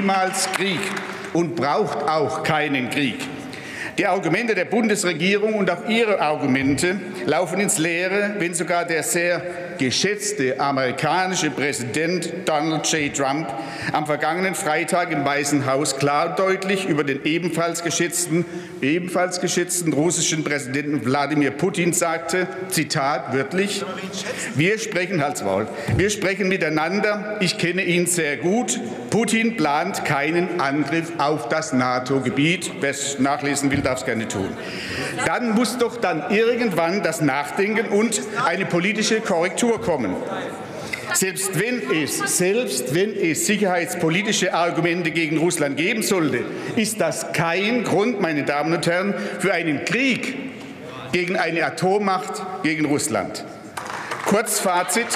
niemals Krieg und braucht auch keinen Krieg. Die Argumente der Bundesregierung und auch ihre Argumente laufen ins Leere, wenn sogar der sehr geschätzte amerikanische Präsident Donald J. Trump am vergangenen Freitag im Weißen Haus klar und deutlich über den ebenfalls geschätzten russischen Präsidenten Wladimir Putin sagte, Zitat wörtlich, wir sprechen miteinander, ich kenne ihn sehr gut, Putin plant keinen Angriff auf das NATO-Gebiet, wer es nachlesen will, darf es gerne tun. Dann muss doch dann irgendwann das Nachdenken und eine politische Korrektur kommen. Selbst wenn es sicherheitspolitische Argumente gegen Russland geben sollte, ist das kein Grund, meine Damen und Herren, für einen Krieg gegen eine Atommacht gegen Russland. Kurzfazit.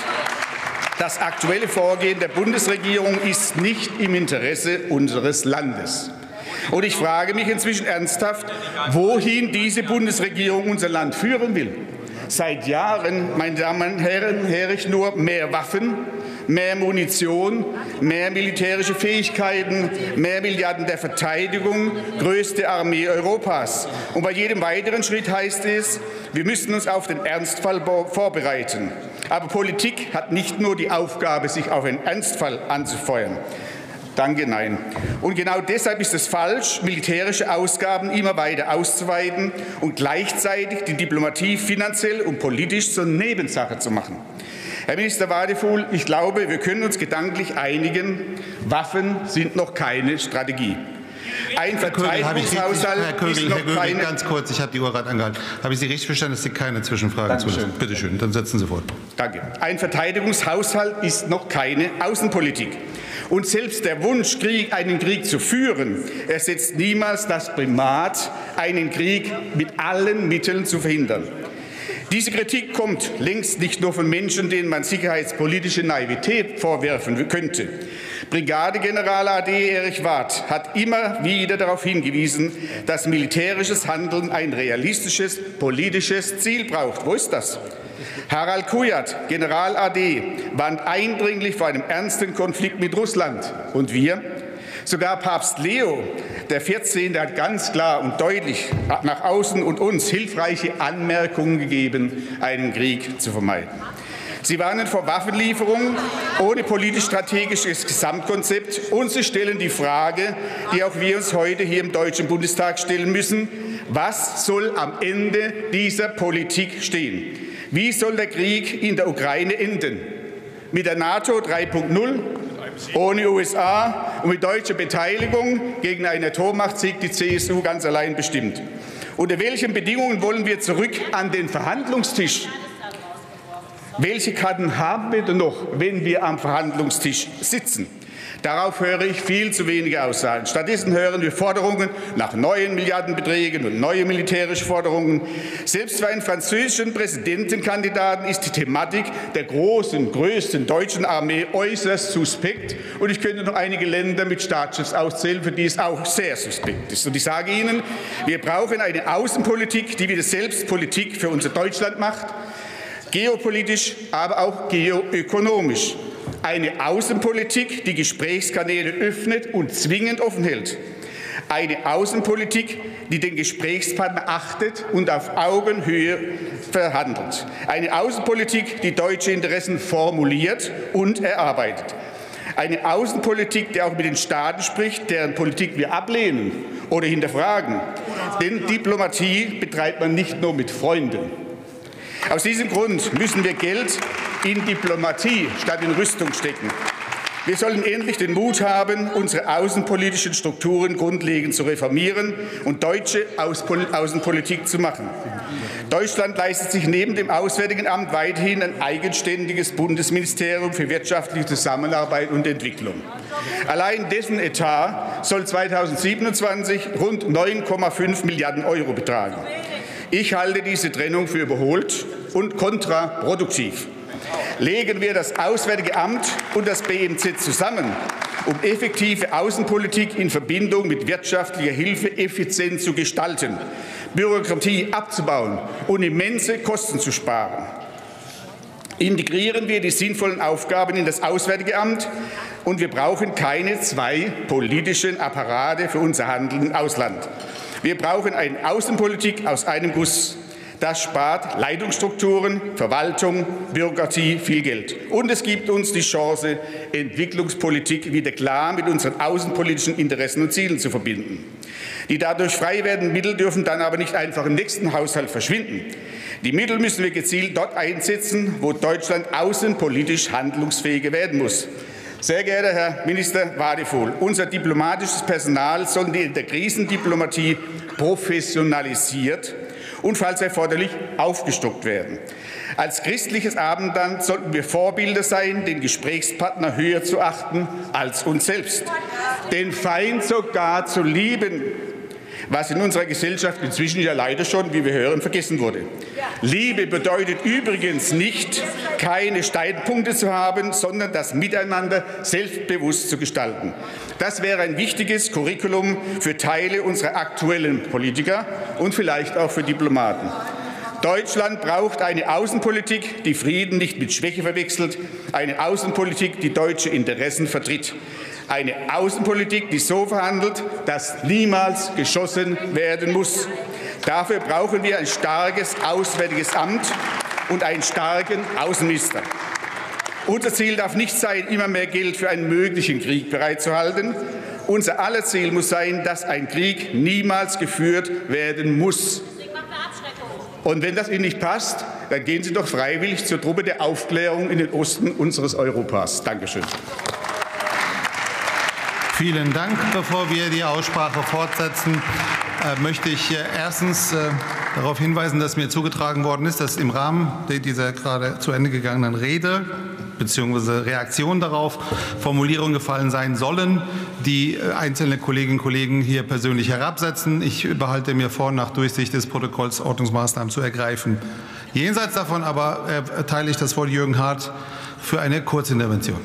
Das aktuelle Vorgehen der Bundesregierung ist nicht im Interesse unseres Landes. Und ich frage mich inzwischen ernsthaft, wohin diese Bundesregierung unser Land führen will. Seit Jahren, meine Damen und Herren, höre ich nur mehr Waffen, mehr Munition, mehr militärische Fähigkeiten, mehr Milliarden der Verteidigung, größte Armee Europas. Und bei jedem weiteren Schritt heißt es, wir müssen uns auf den Ernstfall vorbereiten. Aber Politik hat nicht nur die Aufgabe, sich auf einen Ernstfall anzufeuern. Danke, nein. Und genau deshalb ist es falsch, militärische Ausgaben immer weiter auszuweiten und gleichzeitig die Diplomatie finanziell und politisch zur Nebensache zu machen. Herr Minister Wadefuhl, ich glaube, wir können uns gedanklich einigen, Waffen sind noch keine Strategie. Ein Verteidigungshaushalt ist noch keine... Ganz kurz, ich habe die Uhr gerade angehalten. Habe ich Sie richtig verstanden, dass Sie keine Zwischenfragen zulassen? Bitte schön, dann setzen Sie fort. Danke. Ein Verteidigungshaushalt ist noch keine Außenpolitik. Und selbst der Wunsch, einen Krieg zu führen, ersetzt niemals das Primat, einen Krieg mit allen Mitteln zu verhindern. Diese Kritik kommt längst nicht nur von Menschen, denen man sicherheitspolitische Naivität vorwerfen könnte. Brigadegeneral AD Erich Warth hat immer wieder darauf hingewiesen, dass militärisches Handeln ein realistisches politisches Ziel braucht. Wo ist das? Harald Kujat, General AD, warnt eindringlich vor einem ernsten Konflikt mit Russland. Und wir? Sogar Papst Leo der 14. hat ganz klar und deutlich nach außen und uns hilfreiche Anmerkungen gegeben, einen Krieg zu vermeiden. Sie warnen vor Waffenlieferungen ohne politisch-strategisches Gesamtkonzept und sie stellen die Frage, die auch wir uns heute hier im Deutschen Bundestag stellen müssen, was soll am Ende dieser Politik stehen? Wie soll der Krieg in der Ukraine enden? Mit der NATO 3.0? Ohne USA und mit deutscher Beteiligung gegen eine Atommacht siegt die CSU ganz allein bestimmt. Unter welchen Bedingungen wollen wir zurück an den Verhandlungstisch? Welche Karten haben wir denn noch, wenn wir am Verhandlungstisch sitzen? Darauf höre ich viel zu wenige Aussagen. Stattdessen hören wir Forderungen nach neuen Milliardenbeträgen und neue militärische Forderungen. Selbst für einen französischen Präsidentenkandidaten ist die Thematik der größten deutschen Armee äußerst suspekt. Und ich könnte noch einige Länder mit Staatschefs auszählen, für die es auch sehr suspekt ist. Und ich sage Ihnen, wir brauchen eine Außenpolitik, die wieder selbst Politik für unser Deutschland macht, geopolitisch, aber auch geoökonomisch. Eine Außenpolitik, die Gesprächskanäle öffnet und zwingend offen hält. Eine Außenpolitik, die den Gesprächspartner achtet und auf Augenhöhe verhandelt. Eine Außenpolitik, die deutsche Interessen formuliert und erarbeitet. Eine Außenpolitik, die auch mit den Staaten spricht, deren Politik wir ablehnen oder hinterfragen. Denn Diplomatie betreibt man nicht nur mit Freunden. Aus diesem Grund müssen wir Geld in Diplomatie statt in Rüstung stecken. Wir sollen endlich den Mut haben, unsere außenpolitischen Strukturen grundlegend zu reformieren und deutsche Außenpolitik zu machen. Deutschland leistet sich neben dem Auswärtigen Amt weiterhin ein eigenständiges Bundesministerium für wirtschaftliche Zusammenarbeit und Entwicklung. Allein dessen Etat soll 2027 rund 9,5 Milliarden € betragen. Ich halte diese Trennung für überholt und kontraproduktiv. Legen wir das Auswärtige Amt und das BMZ zusammen, um effektive Außenpolitik in Verbindung mit wirtschaftlicher Hilfe effizient zu gestalten, Bürokratie abzubauen und immense Kosten zu sparen. Integrieren wir die sinnvollen Aufgaben in das Auswärtige Amt, und wir brauchen keine zwei politischen Apparate für unser Handeln im Ausland. Wir brauchen eine Außenpolitik aus einem Guss. Das spart Leitungsstrukturen, Verwaltung, Bürokratie viel Geld. Und es gibt uns die Chance, Entwicklungspolitik wieder klar mit unseren außenpolitischen Interessen und Zielen zu verbinden. Die dadurch frei werdenden Mittel dürfen dann aber nicht einfach im nächsten Haushalt verschwinden. Die Mittel müssen wir gezielt dort einsetzen, wo Deutschland außenpolitisch handlungsfähiger werden muss. Sehr geehrter Herr Minister Wadefuhl, unser diplomatisches Personal soll in der Krisendiplomatie professionalisiert und falls erforderlich aufgestockt werden. Als christliches Abendland sollten wir Vorbilder sein, den Gesprächspartner höher zu achten als uns selbst, den Feind sogar zu lieben, was in unserer Gesellschaft inzwischen ja leider schon, wie wir hören, vergessen wurde. Liebe bedeutet übrigens nicht, keine Streitpunkte zu haben, sondern das Miteinander selbstbewusst zu gestalten. Das wäre ein wichtiges Curriculum für Teile unserer aktuellen Politiker und vielleicht auch für Diplomaten. Deutschland braucht eine Außenpolitik, die Frieden nicht mit Schwäche verwechselt, eine Außenpolitik, die deutsche Interessen vertritt. Eine Außenpolitik, die so verhandelt, dass niemals geschossen werden muss. Dafür brauchen wir ein starkes Auswärtiges Amt und einen starken Außenminister. Unser Ziel darf nicht sein, immer mehr Geld für einen möglichen Krieg bereitzuhalten. Unser aller Ziel muss sein, dass ein Krieg niemals geführt werden muss. Und wenn das Ihnen nicht passt, dann gehen Sie doch freiwillig zur Truppe der Aufklärung in den Osten unseres Europas. Dankeschön. Vielen Dank. Bevor wir die Aussprache fortsetzen, möchte ich erstens darauf hinweisen, dass mir zugetragen worden ist, dass im Rahmen dieser gerade zu Ende gegangenen Rede bzw. Reaktion darauf Formulierungen gefallen sein sollen, die einzelne Kolleginnen und Kollegen hier persönlich herabsetzen. Ich behalte mir vor, nach Durchsicht des Protokolls Ordnungsmaßnahmen zu ergreifen. Jenseits davon aber erteile ich das Wort Jürgen Hart für eine Kurzintervention.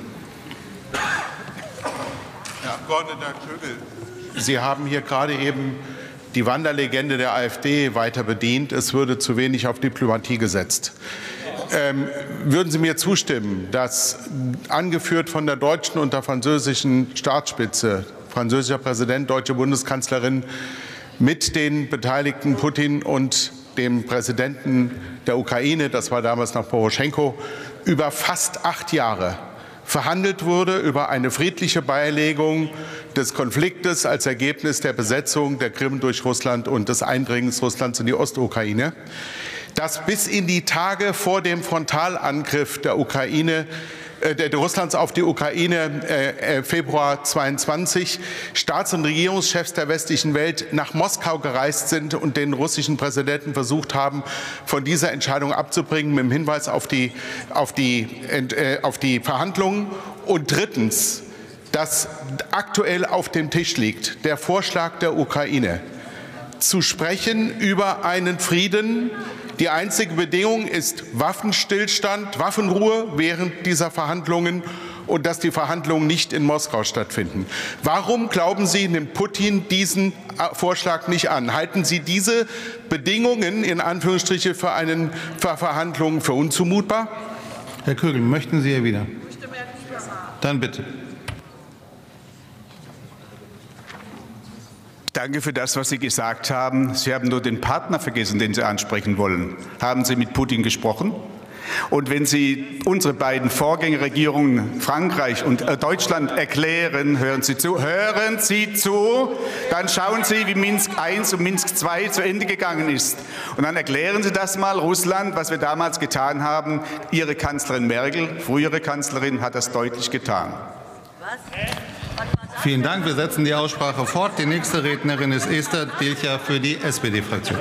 Herr Abgeordneter Kögel, Sie haben hier gerade eben die Wanderlegende der AfD weiter bedient. Es würde zu wenig auf Diplomatie gesetzt. Würden Sie mir zustimmen, dass angeführt von der deutschen und der französischen Staatsspitze, französischer Präsident, deutsche Bundeskanzlerin, mit den Beteiligten Putin und dem Präsidenten der Ukraine, das war damals noch Poroschenko, über fast 8 Jahre verhandelt wurde über eine friedliche Beilegung des Konfliktes als Ergebnis der Besetzung der Krim durch Russland und des Eindringens Russlands in die Ostukraine, dass bis in die Tage vor dem Frontalangriff der Russlands auf die Ukraine Februar 22 Staats- und Regierungschefs der westlichen Welt nach Moskau gereist sind und den russischen Präsidenten versucht haben, von dieser Entscheidung abzubringen, mit dem Hinweis auf die Verhandlungen. Und drittens, dass aktuell auf dem Tisch liegt der Vorschlag der Ukraine, zu sprechen über einen Frieden. Die einzige Bedingung ist Waffenstillstand, Waffenruhe während dieser Verhandlungen und dass die Verhandlungen nicht in Moskau stattfinden. Warum, glauben Sie, nimmt Putin diesen Vorschlag nicht an? Halten Sie diese Bedingungen in Anführungsstriche für Verhandlungen für unzumutbar? Herr Kögel, möchten Sie hier wieder? Dann bitte. Danke für das, was Sie gesagt haben. Sie haben nur den Partner vergessen, den Sie ansprechen wollen. Haben Sie mit Putin gesprochen? Und wenn Sie unsere beiden Vorgängerregierungen Frankreich und Deutschland erklären, hören Sie zu, dann schauen Sie, wie Minsk I und Minsk II zu Ende gegangen ist. Und dann erklären Sie das mal Russland, was wir damals getan haben. Ihre Kanzlerin Merkel, frühere Kanzlerin, hat das deutlich getan. Vielen Dank. Wir setzen die Aussprache fort. Die nächste Rednerin ist Esther Dilcher für die SPD-Fraktion.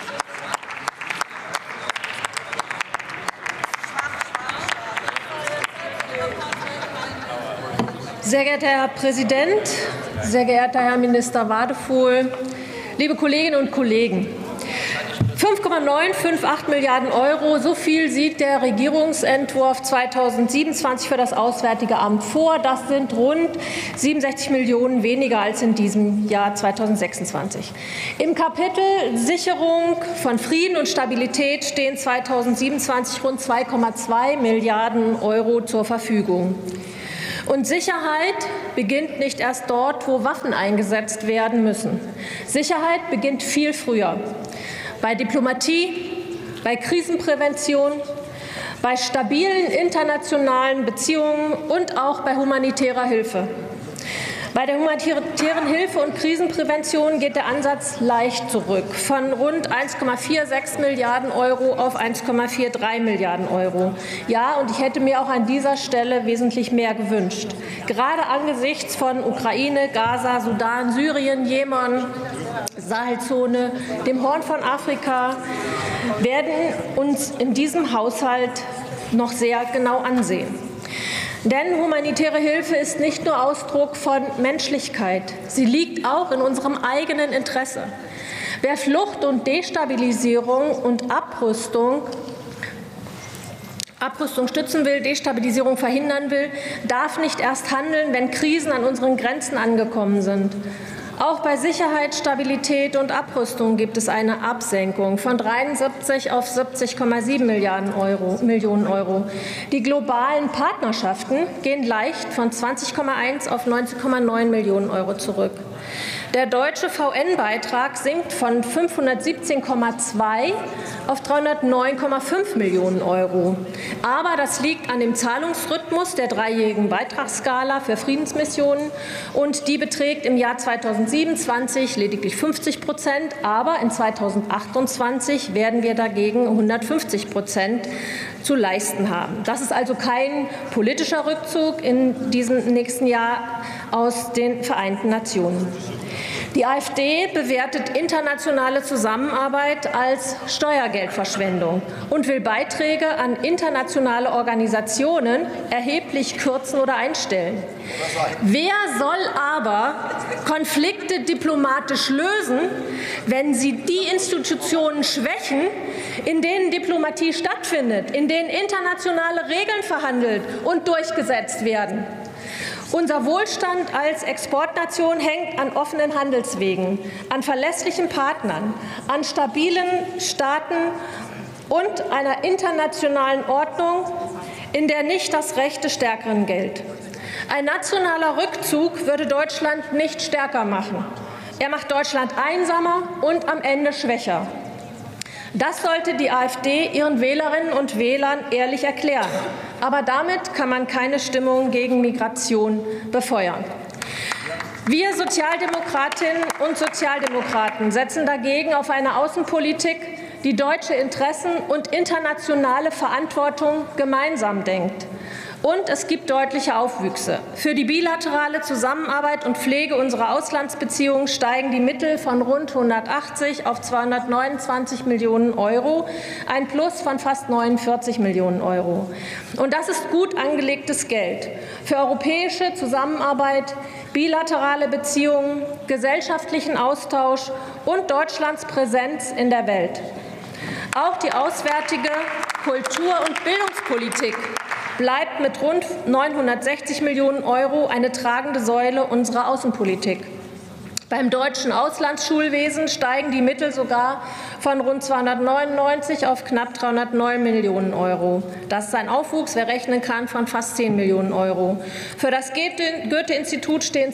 Sehr geehrter Herr Präsident, sehr geehrter Herr Minister Wadefuhl, liebe Kolleginnen und Kollegen! 5,958 Milliarden Euro, so viel sieht der Regierungsentwurf 2027 für das Auswärtige Amt vor. Das sind rund 67 Millionen weniger als in diesem Jahr 2026. Im Kapitel Sicherung von Frieden und Stabilität stehen 2027 rund 2,2 Milliarden Euro zur Verfügung. Und Sicherheit beginnt nicht erst dort, wo Waffen eingesetzt werden müssen. Sicherheit beginnt viel früher. Bei Diplomatie, bei Krisenprävention, bei stabilen internationalen Beziehungen und auch bei humanitärer Hilfe. Bei der humanitären Hilfe und Krisenprävention geht der Ansatz leicht zurück, von rund 1,46 Milliarden Euro auf 1,43 Milliarden Euro. Ja, und ich hätte mir auch an dieser Stelle wesentlich mehr gewünscht. Gerade angesichts von Ukraine, Gaza, Sudan, Syrien, Jemen, Sahelzone, dem Horn von Afrika werden uns in diesem Haushalt noch sehr genau ansehen. Denn humanitäre Hilfe ist nicht nur Ausdruck von Menschlichkeit, sie liegt auch in unserem eigenen Interesse. Wer Flucht und Destabilisierung und Abrüstung stützen will, Destabilisierung verhindern will, darf nicht erst handeln, wenn Krisen an unseren Grenzen angekommen sind. Auch bei Sicherheit, Stabilität und Abrüstung gibt es eine Absenkung von 73 auf 70,7 Millionen Euro. Die globalen Partnerschaften gehen leicht von 20,1 auf 19,9 Millionen Euro zurück. Der deutsche VN-Beitrag sinkt von 517,2 auf 309,5 Millionen Euro. Aber das liegt an dem Zahlungsrhythmus der dreijährigen Beitragsskala für Friedensmissionen. Und die beträgt im Jahr 2027 lediglich 50%, aber in 2028 werden wir dagegen 150% zu leisten haben. Das ist also kein politischer Rückzug in diesem nächsten Jahr aus den Vereinten Nationen. Die AfD bewertet internationale Zusammenarbeit als Steuergeldverschwendung und will Beiträge an internationale Organisationen erheblich kürzen oder einstellen. Wer soll aber Konflikte diplomatisch lösen, wenn sie die Institutionen schwächen, in denen Diplomatie stattfindet, in denen internationale Regeln verhandelt und durchgesetzt werden? Unser Wohlstand als Exportnation hängt an offenen Handelswegen, an verlässlichen Partnern, an stabilen Staaten und einer internationalen Ordnung, in der nicht das Recht des Stärkeren gilt. Ein nationaler Rückzug würde Deutschland nicht stärker machen. Er macht Deutschland einsamer und am Ende schwächer. Das sollte die AfD ihren Wählerinnen und Wählern ehrlich erklären. Aber damit kann man keine Stimmung gegen Migration befeuern. Wir Sozialdemokratinnen und Sozialdemokraten setzen dagegen auf eine Außenpolitik, die deutsche Interessen und internationale Verantwortung gemeinsam denkt. Und es gibt deutliche Aufwüchse. Für die bilaterale Zusammenarbeit und Pflege unserer Auslandsbeziehungen steigen die Mittel von rund 180 auf 229 Millionen Euro, ein Plus von fast 49 Millionen Euro. Und das ist gut angelegtes Geld für europäische Zusammenarbeit, bilaterale Beziehungen, gesellschaftlichen Austausch und Deutschlands Präsenz in der Welt. Auch die auswärtige Kultur- und Bildungspolitik bleibt mit rund 960 Millionen Euro eine tragende Säule unserer Außenpolitik. Beim deutschen Auslandsschulwesen steigen die Mittel sogar von rund 299 auf knapp 309 Millionen Euro. Das ist ein Aufwuchs, wer rechnen kann, von fast 10 Millionen Euro. Für das Goethe-Institut stehen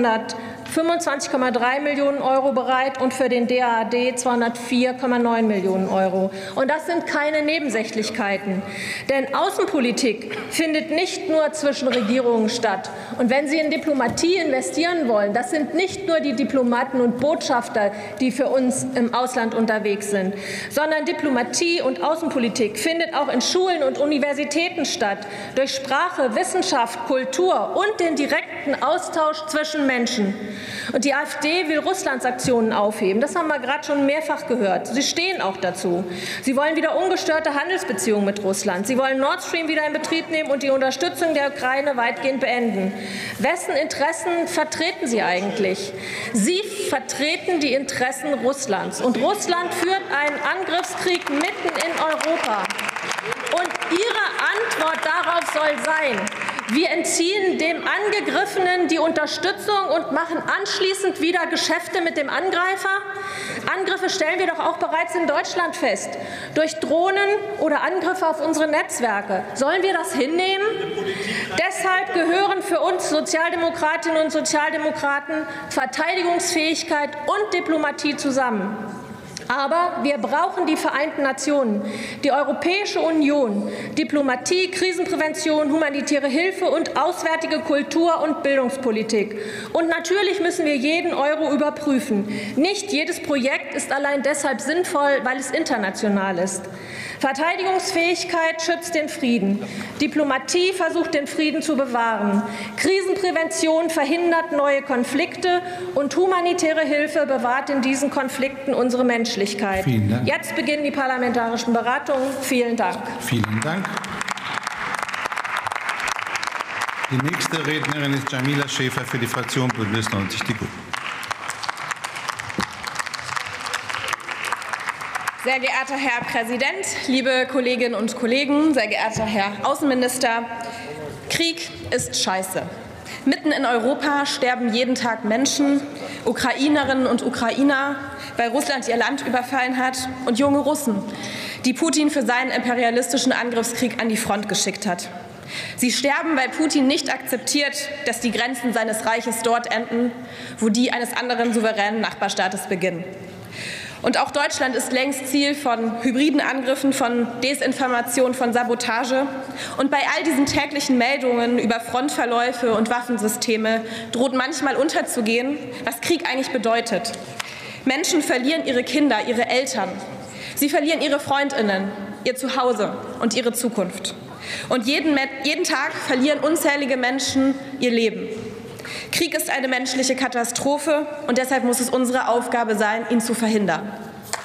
225,3 Millionen Euro bereit und für den DAAD 204,9 Millionen Euro. Und das sind keine Nebensächlichkeiten. Denn Außenpolitik findet nicht nur zwischen Regierungen statt. Und wenn Sie in Diplomatie investieren wollen, das sind nicht nur die Diplomaten und Botschafter, die für uns im Ausland unterwegs sind, sondern Diplomatie und Außenpolitik findet auch in Schulen und Universitäten statt, durch Sprache, Wissenschaft, Kultur und den direkten Austausch zwischen Menschen. Und die AfD will Russlandssanktionen aufheben. Das haben wir gerade schon mehrfach gehört. Sie stehen auch dazu. Sie wollen wieder ungestörte Handelsbeziehungen mit Russland. Sie wollen Nord Stream wieder in Betrieb nehmen und die Unterstützung der Ukraine weitgehend beenden. Wessen Interessen vertreten Sie eigentlich? Sie vertreten die Interessen Russlands. Und Russland führt einen Angriffskrieg mitten in Europa. Und Ihre Antwort darauf soll sein, wir entziehen dem Angegriffenen die Unterstützung und machen anschließend wieder Geschäfte mit dem Angreifer? Angriffe stellen wir doch auch bereits in Deutschland fest, durch Drohnen oder Angriffe auf unsere Netzwerke. Sollen wir das hinnehmen? Deshalb gehören für uns Sozialdemokratinnen und Sozialdemokraten Verteidigungsfähigkeit und Diplomatie zusammen. Aber wir brauchen die Vereinten Nationen, die Europäische Union, Diplomatie, Krisenprävention, humanitäre Hilfe und auswärtige Kultur- und Bildungspolitik. Und natürlich müssen wir jeden Euro überprüfen. Nicht jedes Projekt ist allein deshalb sinnvoll, weil es international ist. Verteidigungsfähigkeit schützt den Frieden. Diplomatie versucht, den Frieden zu bewahren. Krisenprävention verhindert neue Konflikte. Und humanitäre Hilfe bewahrt in diesen Konflikten unsere Menschlichkeit. Vielen Dank. Jetzt beginnen die parlamentarischen Beratungen. Vielen Dank. Vielen Dank. Die nächste Rednerin ist Jamila Schäfer für die Fraktion Bündnis 90 Die Grünen. Sehr geehrter Herr Präsident, liebe Kolleginnen und Kollegen, sehr geehrter Herr Außenminister, Krieg ist scheiße. Mitten in Europa sterben jeden Tag Menschen, Ukrainerinnen und Ukrainer, weil Russland ihr Land überfallen hat, und junge Russen, die Putin für seinen imperialistischen Angriffskrieg an die Front geschickt hat. Sie sterben, weil Putin nicht akzeptiert, dass die Grenzen seines Reiches dort enden, wo die eines anderen souveränen Nachbarstaates beginnen. Und auch Deutschland ist längst Ziel von hybriden Angriffen, von Desinformation, von Sabotage. Und bei all diesen täglichen Meldungen über Frontverläufe und Waffensysteme droht manchmal unterzugehen, was Krieg eigentlich bedeutet. Menschen verlieren ihre Kinder, ihre Eltern. Sie verlieren ihre Freundinnen, ihr Zuhause und ihre Zukunft. Und jeden Tag verlieren unzählige Menschen ihr Leben. Krieg ist eine menschliche Katastrophe, und deshalb muss es unsere Aufgabe sein, ihn zu verhindern.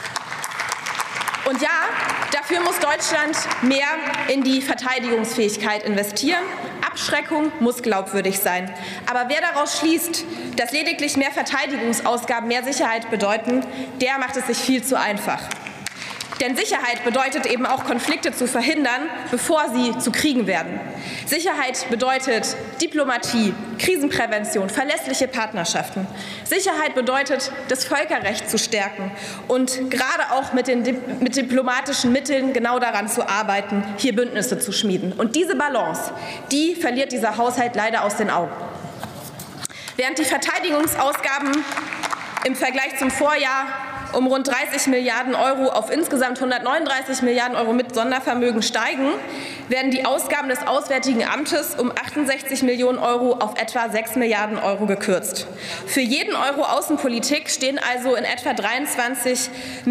Und ja, dafür muss Deutschland mehr in die Verteidigungsfähigkeit investieren. Abschreckung muss glaubwürdig sein. Aber wer daraus schließt, dass lediglich mehr Verteidigungsausgaben mehr Sicherheit bedeuten, der macht es sich viel zu einfach. Denn Sicherheit bedeutet eben auch, Konflikte zu verhindern, bevor sie zu Kriegen werden. Sicherheit bedeutet Diplomatie, Krisenprävention, verlässliche Partnerschaften. Sicherheit bedeutet, das Völkerrecht zu stärken und gerade auch mit diplomatischen Mitteln genau daran zu arbeiten, hier Bündnisse zu schmieden. Und diese Balance, die verliert dieser Haushalt leider aus den Augen. Während die Verteidigungsausgaben im Vergleich zum Vorjahr um rund 30 Milliarden Euro auf insgesamt 139 Milliarden Euro mit Sondervermögen steigen, werden die Ausgaben des Auswärtigen Amtes um 68 Millionen Euro auf etwa 6 Milliarden Euro gekürzt. Für jeden Euro Außenpolitik stehen also in etwa 23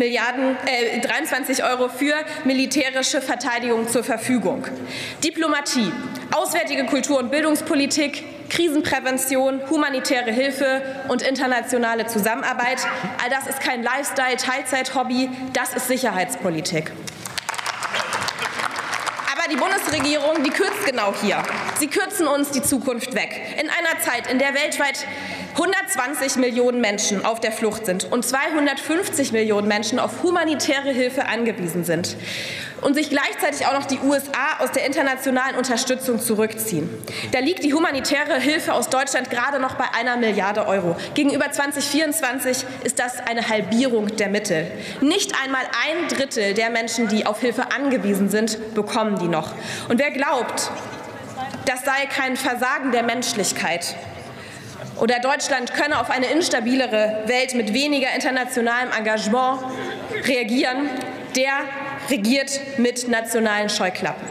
Euro für militärische Verteidigung zur Verfügung. Diplomatie, auswärtige Kultur- und Bildungspolitik, Krisenprävention, humanitäre Hilfe und internationale Zusammenarbeit. All das ist kein Lifestyle, Teilzeit-Hobby, das ist Sicherheitspolitik. Aber die Bundesregierung, die kürzt genau hier. Sie kürzen uns die Zukunft weg. In einer Zeit, in der weltweit 120 Millionen Menschen auf der Flucht sind und 250 Millionen Menschen auf humanitäre Hilfe angewiesen sind und sich gleichzeitig auch noch die USA aus der internationalen Unterstützung zurückziehen. Da liegt die humanitäre Hilfe aus Deutschland gerade noch bei 1 Milliarde Euro. Gegenüber 2024 ist das eine Halbierung der Mittel. Nicht einmal 1/3 der Menschen, die auf Hilfe angewiesen sind, bekommen die noch. Und wer glaubt, das sei kein Versagen der Menschlichkeit oder Deutschland könne auf eine instabilere Welt mit weniger internationalem Engagement reagieren, der regiert mit nationalen Scheuklappen.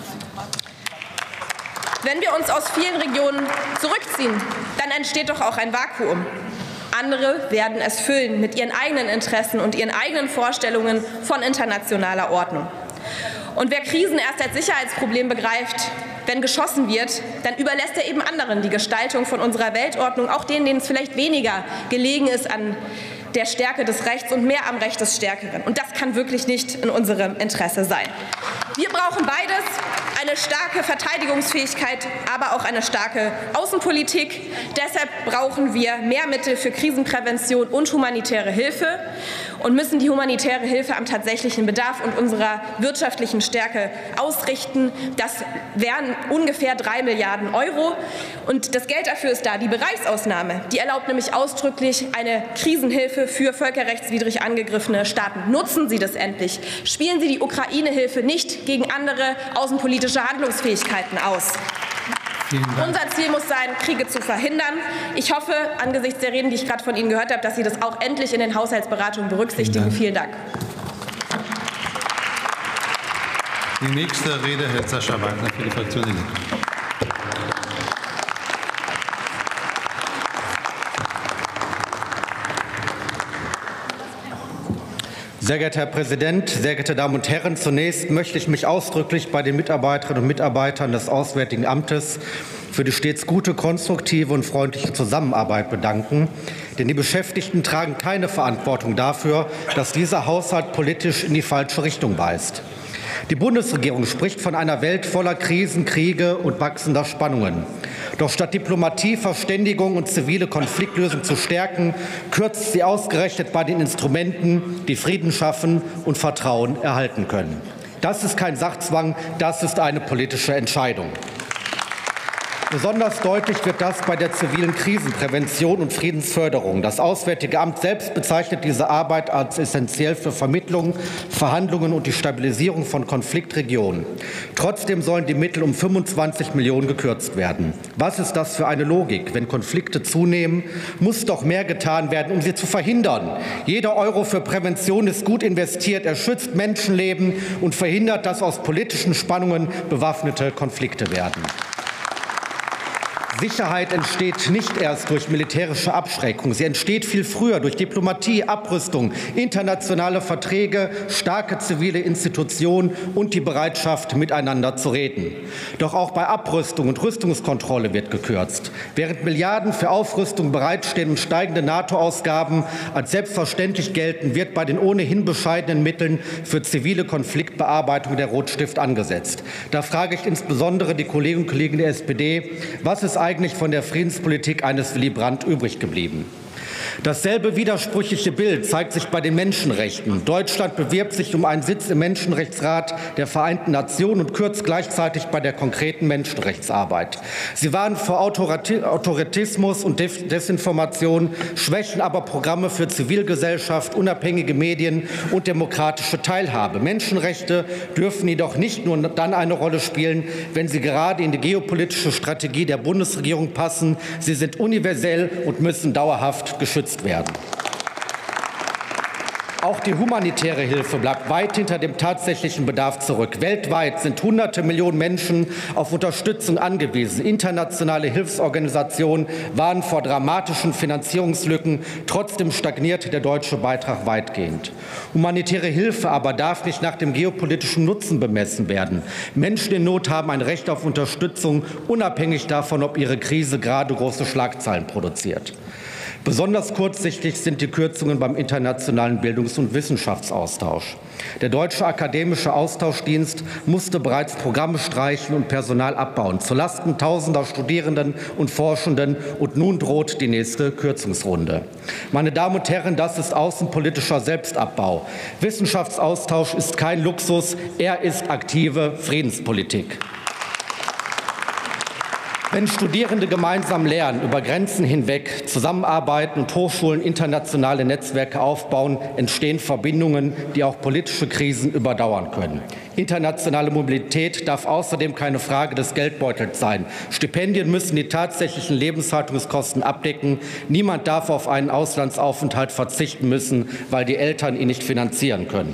Wenn wir uns aus vielen Regionen zurückziehen, dann entsteht doch auch ein Vakuum. Andere werden es füllen mit ihren eigenen Interessen und ihren eigenen Vorstellungen von internationaler Ordnung. Und wer Krisen erst als Sicherheitsproblem begreift, wenn geschossen wird, dann überlässt er eben anderen die Gestaltung von unserer Weltordnung, auch denen es vielleicht weniger gelegen ist an der Stärke des Rechts und mehr am Recht des Stärkeren. Und das kann wirklich nicht in unserem Interesse sein. Wir brauchen beides, eine starke Verteidigungsfähigkeit, aber auch eine starke Außenpolitik. Deshalb brauchen wir mehr Mittel für Krisenprävention und humanitäre Hilfe und müssen die humanitäre Hilfe am tatsächlichen Bedarf und unserer wirtschaftlichen Stärke ausrichten. Das wären ungefähr 3 Milliarden Euro. Und das Geld dafür ist da. Die Bereichsausnahme, die erlaubt nämlich ausdrücklich eine Krisenhilfe für völkerrechtswidrig angegriffene Staaten. Nutzen Sie das endlich. Spielen Sie die Ukraine-Hilfe nicht gegen andere außenpolitische Handlungsfähigkeiten aus. Unser Ziel muss sein, Kriege zu verhindern. Ich hoffe, angesichts der Reden, die ich gerade von Ihnen gehört habe, dass Sie das auch endlich in den Haushaltsberatungen berücksichtigen. Vielen Dank. Die nächste Rede hält Sascha Wagner für die Fraktion Die Linke. Sehr geehrter Herr Präsident, sehr geehrte Damen und Herren! Zunächst möchte ich mich ausdrücklich bei den Mitarbeiterinnen und Mitarbeitern des Auswärtigen Amtes für die stets gute, konstruktive und freundliche Zusammenarbeit bedanken. Denn die Beschäftigten tragen keine Verantwortung dafür, dass dieser Haushalt politisch in die falsche Richtung weist. Die Bundesregierung spricht von einer Welt voller Krisen, Kriege und wachsender Spannungen. Doch statt Diplomatie, Verständigung und zivile Konfliktlösung zu stärken, kürzt sie ausgerechnet bei den Instrumenten, die Frieden schaffen und Vertrauen erhalten können. Das ist kein Sachzwang, das ist eine politische Entscheidung. Besonders deutlich wird das bei der zivilen Krisenprävention und Friedensförderung. Das Auswärtige Amt selbst bezeichnet diese Arbeit als essentiell für Vermittlung, Verhandlungen und die Stabilisierung von Konfliktregionen. Trotzdem sollen die Mittel um 25 Millionen gekürzt werden. Was ist das für eine Logik? Wenn Konflikte zunehmen, muss doch mehr getan werden, um sie zu verhindern. Jeder Euro für Prävention ist gut investiert. Er schützt Menschenleben und verhindert, dass aus politischen Spannungen bewaffnete Konflikte werden. Sicherheit entsteht nicht erst durch militärische Abschreckung. Sie entsteht viel früher durch Diplomatie, Abrüstung, internationale Verträge, starke zivile Institutionen und die Bereitschaft, miteinander zu reden. Doch auch bei Abrüstung und Rüstungskontrolle wird gekürzt. Während Milliarden für Aufrüstung bereitstehen und steigende NATO-Ausgaben als selbstverständlich gelten, wird bei den ohnehin bescheidenen Mitteln für zivile Konfliktbearbeitung der Rotstift angesetzt. Da frage ich insbesondere die Kolleginnen und Kollegen der SPD, was ist eigentlich von der Friedenspolitik eines Willy Brandt übrig geblieben? Dasselbe widersprüchliche Bild zeigt sich bei den Menschenrechten. Deutschland bewirbt sich um einen Sitz im Menschenrechtsrat der Vereinten Nationen und kürzt gleichzeitig bei der konkreten Menschenrechtsarbeit. Sie warnen vor Autoritismus und Desinformation, schwächen aber Programme für Zivilgesellschaft, unabhängige Medien und demokratische Teilhabe. Menschenrechte dürfen jedoch nicht nur dann eine Rolle spielen, wenn sie gerade in die geopolitische Strategie der Bundesregierung passen. Sie sind universell und müssen dauerhaft geschützt werden. Auch die humanitäre Hilfe bleibt weit hinter dem tatsächlichen Bedarf zurück. Weltweit sind Hunderte Millionen Menschen auf Unterstützung angewiesen. Internationale Hilfsorganisationen warnen vor dramatischen Finanzierungslücken. Trotzdem stagniert der deutsche Beitrag weitgehend. Humanitäre Hilfe aber darf nicht nach dem geopolitischen Nutzen bemessen werden. Menschen in Not haben ein Recht auf Unterstützung, unabhängig davon, ob ihre Krise gerade große Schlagzeilen produziert. Besonders kurzsichtig sind die Kürzungen beim internationalen Bildungs- und Wissenschaftsaustausch. Der Deutsche Akademische Austauschdienst musste bereits Programme streichen und Personal abbauen, zulasten tausender Studierenden und Forschenden, und nun droht die nächste Kürzungsrunde. Meine Damen und Herren, das ist außenpolitischer Selbstabbau. Wissenschaftsaustausch ist kein Luxus, er ist aktive Friedenspolitik. Wenn Studierende gemeinsam lernen, über Grenzen hinweg zusammenarbeiten und Hochschulen internationale Netzwerke aufbauen, entstehen Verbindungen, die auch politische Krisen überdauern können. Internationale Mobilität darf außerdem keine Frage des Geldbeutels sein. Stipendien müssen die tatsächlichen Lebenshaltungskosten abdecken. Niemand darf auf einen Auslandsaufenthalt verzichten müssen, weil die Eltern ihn nicht finanzieren können.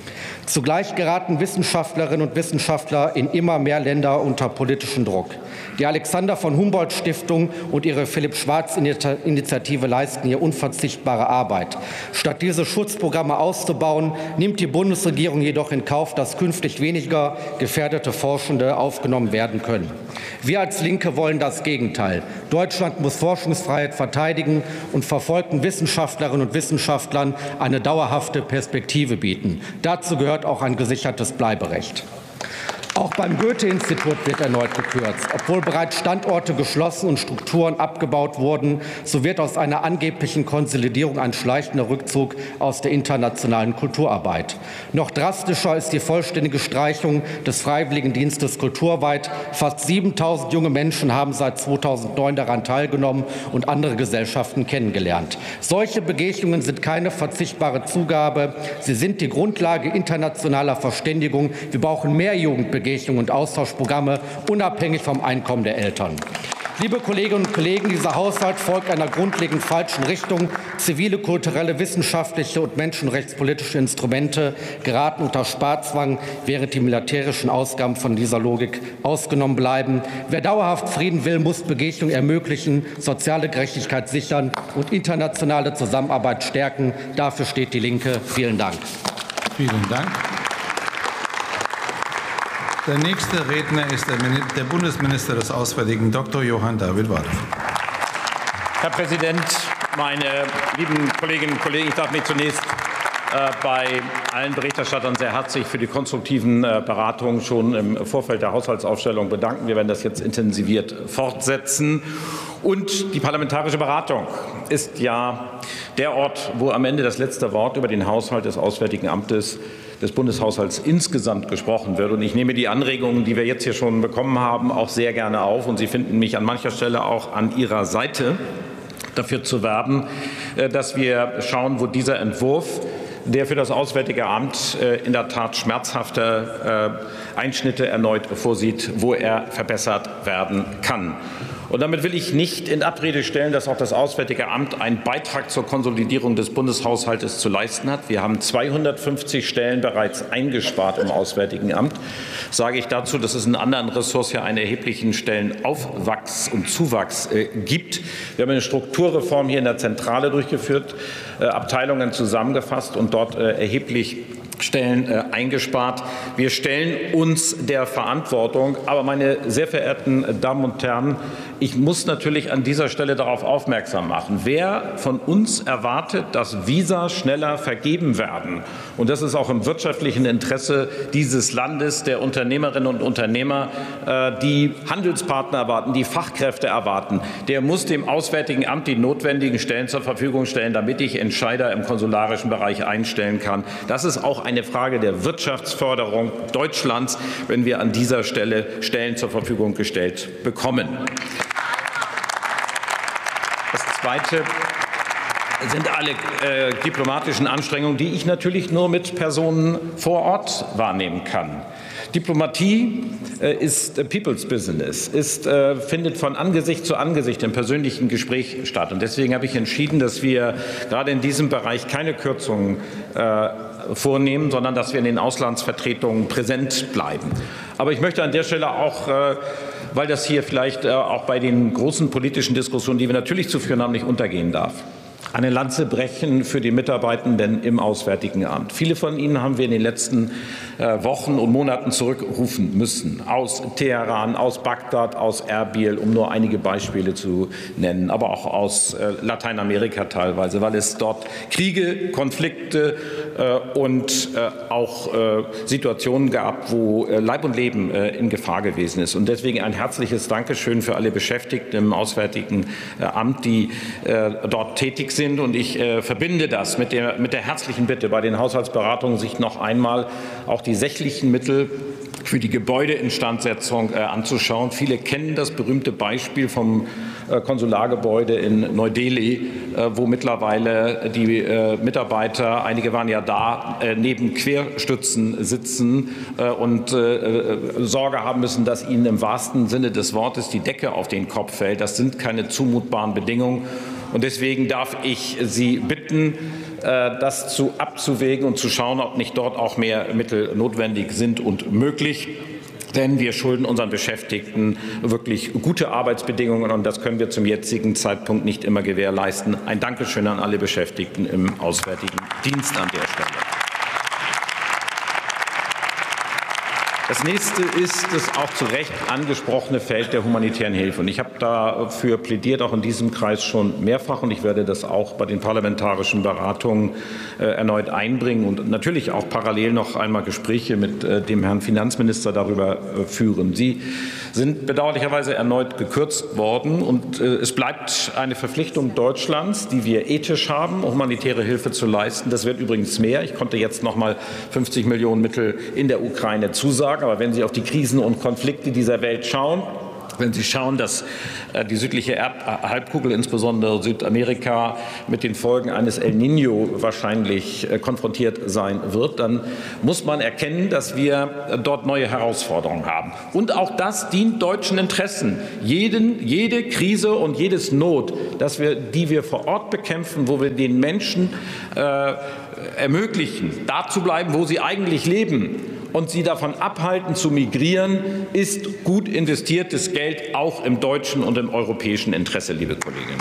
Zugleich geraten Wissenschaftlerinnen und Wissenschaftler in immer mehr Länder unter politischen Druck. Die Alexander von Humboldt Stiftung und ihre Philipp-Schwarz-Initiative leisten hier unverzichtbare Arbeit. Statt diese Schutzprogramme auszubauen, nimmt die Bundesregierung jedoch in Kauf, dass künftig weniger gefährdete Forschende aufgenommen werden können. Wir als Linke wollen das Gegenteil. Deutschland muss Forschungsfreiheit verteidigen und verfolgten Wissenschaftlerinnen und Wissenschaftlern eine dauerhafte Perspektive bieten. Dazu gehört auch ein gesichertes Bleiberecht. Auch beim Goethe-Institut wird erneut gekürzt. Obwohl bereits Standorte geschlossen und Strukturen abgebaut wurden, so wird aus einer angeblichen Konsolidierung ein schleichender Rückzug aus der internationalen Kulturarbeit. Noch drastischer ist die vollständige Streichung des Freiwilligendienstes kulturweit. Fast 7.000 junge Menschen haben seit 2009 daran teilgenommen und andere Gesellschaften kennengelernt. Solche Begegnungen sind keine verzichtbare Zugabe. Sie sind die Grundlage internationaler Verständigung. Wir brauchen mehr Jugendbegegnungen und Austauschprogramme, unabhängig vom Einkommen der Eltern. Liebe Kolleginnen und Kollegen, dieser Haushalt folgt einer grundlegend falschen Richtung. Zivile, kulturelle, wissenschaftliche und menschenrechtspolitische Instrumente geraten unter Sparzwang, während die militärischen Ausgaben von dieser Logik ausgenommen bleiben. Wer dauerhaft Frieden will, muss Begegnungen ermöglichen, soziale Gerechtigkeit sichern und internationale Zusammenarbeit stärken. Dafür steht die Linke. Vielen Dank. Vielen Dank. Der nächste Redner ist der Bundesminister des Auswärtigen, Dr. Johann David Walter. Herr Präsident, meine lieben Kolleginnen und Kollegen! Ich darf mich zunächst bei allen Berichterstattern sehr herzlich für die konstruktiven Beratungen schon im Vorfeld der Haushaltsaufstellung bedanken. Wir werden das jetzt intensiviert fortsetzen. Und die parlamentarische Beratung ist ja der Ort, wo am Ende das letzte Wort über den Haushalt des Auswärtigen Amtes des Bundeshaushalts insgesamt gesprochen wird. Und ich nehme die Anregungen, die wir jetzt hier schon bekommen haben, auch sehr gerne auf. Und Sie finden mich an mancher Stelle auch an Ihrer Seite, dafür zu werben, dass wir schauen, wo dieser Entwurf, der für das Auswärtige Amt in der Tat schmerzhafte Einschnitte erneut vorsieht, wo er verbessert werden kann. Und damit will ich nicht in Abrede stellen, dass auch das Auswärtige Amt einen Beitrag zur Konsolidierung des Bundeshaushaltes zu leisten hat. Wir haben 250 Stellen bereits eingespart im Auswärtigen Amt. Sage ich dazu, dass es in anderen Ressorts ja einen erheblichen Stellenaufwachs und Zuwachs gibt. Wir haben eine Strukturreform hier in der Zentrale durchgeführt, Abteilungen zusammengefasst und dort erheblich Stellen eingespart. Wir stellen uns der Verantwortung. Aber, meine sehr verehrten Damen und Herren, ich muss natürlich an dieser Stelle darauf aufmerksam machen. Wer von uns erwartet, dass Visa schneller vergeben werden, und das ist auch im wirtschaftlichen Interesse dieses Landes, der Unternehmerinnen und Unternehmer, die Handelspartner erwarten, die Fachkräfte erwarten, der muss dem Auswärtigen Amt die notwendigen Stellen zur Verfügung stellen, damit ich Entscheider im konsularischen Bereich einstellen kann. Das ist auch eine Frage der Wirtschaftsförderung Deutschlands, wenn wir an dieser Stelle Stellen zur Verfügung gestellt bekommen. Das Zweite sind alle diplomatischen Anstrengungen, die ich natürlich nur mit Personen vor Ort wahrnehmen kann. Diplomatie ist People's Business, findet von Angesicht zu Angesicht im persönlichen Gespräch statt. Und deswegen habe ich entschieden, dass wir gerade in diesem Bereich keine Kürzungen vornehmen, sondern dass wir in den Auslandsvertretungen präsent bleiben. Aber ich möchte an der Stelle auch, weil das hier vielleicht auch bei den großen politischen Diskussionen, die wir natürlich zu führen haben, nicht untergehen darf, eine Lanze brechen für die Mitarbeitenden im Auswärtigen Amt. Viele von ihnen haben wir in den letzten Wochen und Monaten zurückrufen müssen. Aus Teheran, aus Bagdad, aus Erbil, um nur einige Beispiele zu nennen, aber auch aus Lateinamerika teilweise, weil es dort Kriege, Konflikte und auch Situationen gab, wo Leib und Leben in Gefahr gewesen ist. Und deswegen ein herzliches Dankeschön für alle Beschäftigten im Auswärtigen Amt, die dort tätig sind. Und ich verbinde das mit der herzlichen Bitte, bei den Haushaltsberatungen sich noch einmal auch die sächlichen Mittel für die Gebäudeinstandsetzung anzuschauen. Viele kennen das berühmte Beispiel vom Konsulargebäude in Neu-Delhi, wo mittlerweile die Mitarbeiter, einige waren ja da, neben Querstützen sitzen und Sorge haben müssen, dass ihnen im wahrsten Sinne des Wortes die Decke auf den Kopf fällt. Das sind keine zumutbaren Bedingungen. Und deswegen darf ich Sie bitten, das abzuwägen und zu schauen, ob nicht dort auch mehr Mittel notwendig sind und möglich. Denn wir schulden unseren Beschäftigten wirklich gute Arbeitsbedingungen, und das können wir zum jetzigen Zeitpunkt nicht immer gewährleisten. Ein Dankeschön an alle Beschäftigten im Auswärtigen Dienst an der Stelle. Das nächste ist das auch zu Recht angesprochene Feld der humanitären Hilfe. Und ich habe dafür plädiert, auch in diesem Kreis schon mehrfach, und ich werde das auch bei den parlamentarischen Beratungen erneut einbringen und natürlich auch parallel noch einmal Gespräche mit dem Herrn Finanzminister darüber führen. Sie sind bedauerlicherweise erneut gekürzt worden, und es bleibt eine Verpflichtung Deutschlands, die wir ethisch haben, humanitäre Hilfe zu leisten. Das wird übrigens mehr. Ich konnte jetzt noch mal 50 Millionen Mittel in der Ukraine zusagen. Aber wenn Sie auf die Krisen und Konflikte dieser Welt schauen, wenn Sie schauen, dass die südliche Halbkugel, insbesondere Südamerika, mit den Folgen eines El Niño wahrscheinlich konfrontiert sein wird, dann muss man erkennen, dass wir dort neue Herausforderungen haben. Und auch das dient deutschen Interessen. Jede Krise und jedes Not, die wir vor Ort bekämpfen, wo wir den Menschen ermöglichen, da zu bleiben, wo sie eigentlich leben, und sie davon abhalten zu migrieren, ist gut investiertes Geld, auch im deutschen und im europäischen Interesse, liebe Kolleginnen.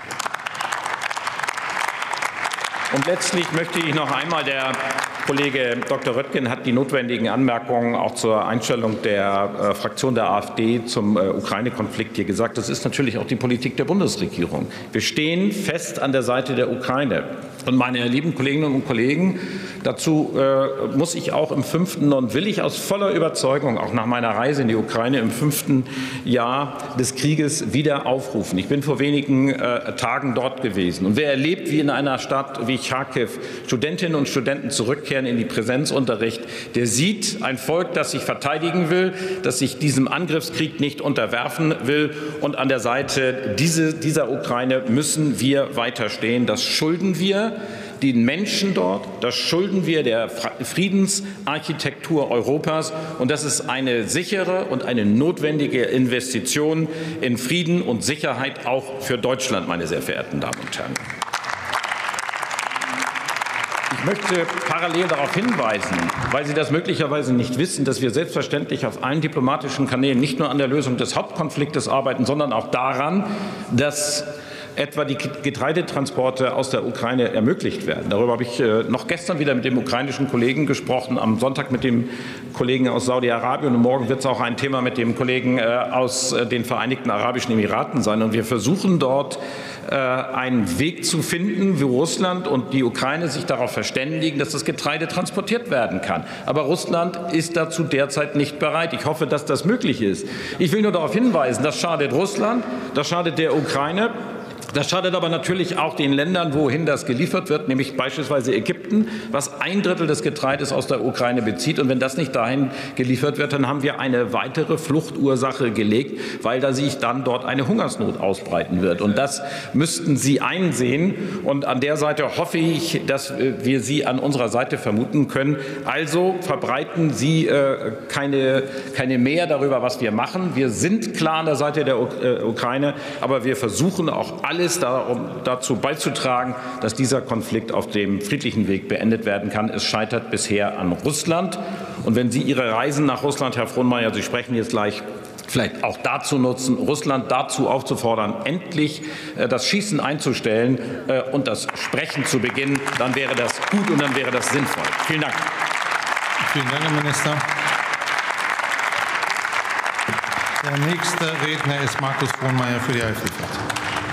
Und letztlich möchte ich noch einmal, der Kollege Dr. Röttgen hat die notwendigen Anmerkungen auch zur Einstellung der Fraktion der AfD zum Ukraine-Konflikt hier gesagt. Das ist natürlich auch die Politik der Bundesregierung. Wir stehen fest an der Seite der Ukraine. Und meine lieben Kolleginnen und Kollegen, dazu muss ich auch im 5. und will ich aus voller Überzeugung, auch nach meiner Reise in die Ukraine im 5. Jahr des Krieges, wieder aufrufen. Ich bin vor wenigen Tagen dort gewesen. Und wer erlebt, wie in einer Stadt wie Charkiw Studentinnen und Studenten zurückkehren in die Präsenzunterricht, der sieht ein Volk, das sich verteidigen will, das sich diesem Angriffskrieg nicht unterwerfen will. Und an der Seite dieser Ukraine müssen wir weiterstehen. Das schulden wir den Menschen dort, das schulden wir der Friedensarchitektur Europas, und das ist eine sichere und eine notwendige Investition in Frieden und Sicherheit auch für Deutschland, meine sehr verehrten Damen und Herren. Ich möchte parallel darauf hinweisen, weil Sie das möglicherweise nicht wissen, dass wir selbstverständlich auf allen diplomatischen Kanälen nicht nur an der Lösung des Hauptkonfliktes arbeiten, sondern auch daran, dass etwa die Getreidetransporte aus der Ukraine ermöglicht werden. Darüber habe ich noch gestern wieder mit dem ukrainischen Kollegen gesprochen, am Sonntag mit dem Kollegen aus Saudi-Arabien, und morgen wird es auch ein Thema mit dem Kollegen aus den Vereinigten Arabischen Emiraten sein. Und wir versuchen dort einen Weg zu finden, wo Russland und die Ukraine sich darauf verständigen, dass das Getreide transportiert werden kann. Aber Russland ist dazu derzeit nicht bereit. Ich hoffe, dass das möglich ist. Ich will nur darauf hinweisen, das schadet Russland, das schadet der Ukraine. Das schadet aber natürlich auch den Ländern, wohin das geliefert wird, nämlich beispielsweise Ägypten, was 1/3 des Getreides aus der Ukraine bezieht. Und wenn das nicht dahin geliefert wird, dann haben wir eine weitere Fluchtursache gelegt, weil da sich dann dort eine Hungersnot ausbreiten wird. Und das müssten Sie einsehen. Und an der Seite hoffe ich, dass wir Sie an unserer Seite vermuten können. Also verbreiten Sie keine mehr darüber, was wir machen. Wir sind klar an der Seite der Ukraine, aber wir versuchen auch alles dazu beizutragen, dass dieser Konflikt auf dem friedlichen Weg beendet werden kann. Es scheitert bisher an Russland. Und wenn Sie Ihre Reisen nach Russland, Herr Frohnmayer, Sie sprechen jetzt gleich, vielleicht auch dazu nutzen, Russland dazu aufzufordern, endlich das Schießen einzustellen und das Sprechen zu beginnen, dann wäre das gut und dann wäre das sinnvoll. Vielen Dank. Vielen Dank, Herr Minister. Der nächste Redner ist Markus Frohnmayer für die AfD-Fraktion.